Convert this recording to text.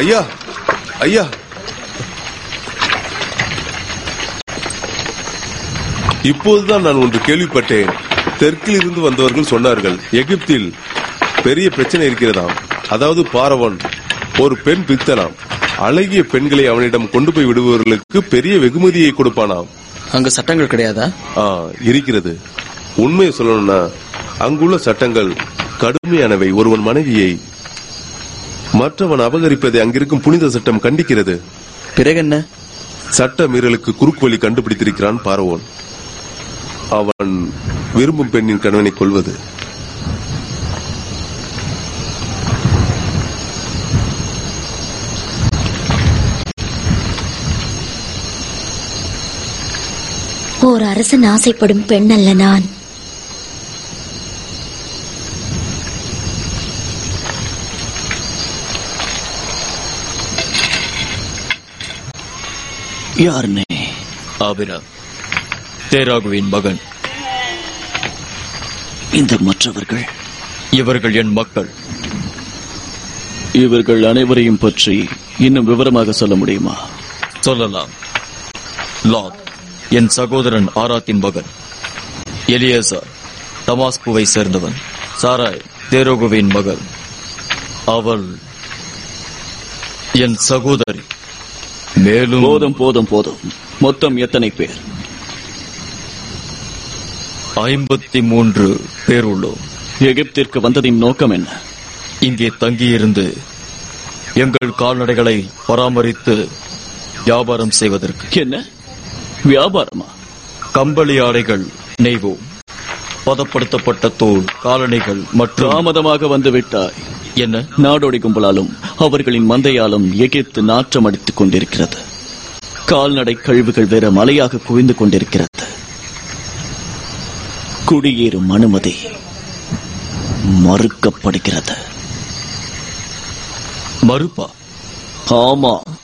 ஐயா ஐயா, இப்போதுதான் நான் ஒன்று கேள்விப்பட்டேன். தெற்கில் இருந்து வந்தவர்கள் சொன்னார்கள், எகிப்தில் பெரிய பிரச்சனை இருக்கிறதாம். அதாவது பார்வோன் ஒரு பெண் பித்தனாம். அழகிய பெண்களை அவனிடம் கொண்டு போய் விடுபவர்களுக்கு பெரிய வெகுமதியை கொடுப்பானாம். அங்கு சட்டங்கள் கிடையாதா? இருக்கிறது. உண்மையை சொல்லணும்னா அங்குள்ள சட்டங்கள் கடுமையானவை. ஒருவன் மனைவியை மற்றவன் அபகரிப்பதை அங்கிருக்கும் புனித சட்டம் கண்டிக்கிறது. பிறகு என்ன? சட்ட மீறலுக்கு குறுக்கு வழி கண்டுபிடித்திருக்கிறான் பார்வோன். அவன் விரும்பும் பெண்ணின் கணவனை கொல்வது. ஓர் அரசன் ஆசைப்படும் பெண் அல்ல நான். யார் நீ? ஆபிராம், தேராகுவின் மகன். இந்த மற்றவர்கள்? இவர்கள் என் மக்கள். இவர்கள் அனைவரையும் பற்றி இன்னும் விவரமாக சொல்ல முடியுமா? சொல்லலாம். லாத் என் சகோதரன் ஆராத்தின் மகன். எலியேசர் தமாஸ்குவை சேர்ந்தவன். சாராய் தேரோகுவின் மகள். அவள் என் சகோதரி. மேலும் போதும் போதும் போதும். மொத்தம் எத்தனை பேர்? 53 பேர் உள்ளோம். எகிப்திற்கு வந்ததின் நோக்கம் என்ன? இங்கே தங்கியிருந்து எங்கள் கால்நடைகளை பராமரித்து வியாபாரம் செய்வதற்கு. என்ன வியாபாரமா? கம்பளி ஆடைகள் நெய்வோம். பதப்படுத்தப்பட்ட தோல், காலணிகள் மற்றும்... தாமதமாக வந்துவிட்டாய். என்ன? நாடோடி கும்பலாலும் அவர்களின் மந்தையாலும் எகிப்து நாற்றம் அடித்துக் கொண்டிருக்கிறது. கால்நடை கழிவுகள் வேற மலையாக குவிந்து கொண்டிருக்கிறது. குடியேறும் அனுமதி மறுக்கப்படுகிறது. மறுப்பா? ஆமா.